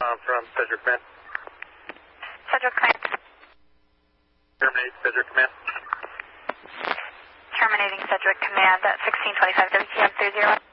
From Cedric Command. Cedric Command. Terminate Cedric Command. Terminating Cedric Command at 1625 WTM 30.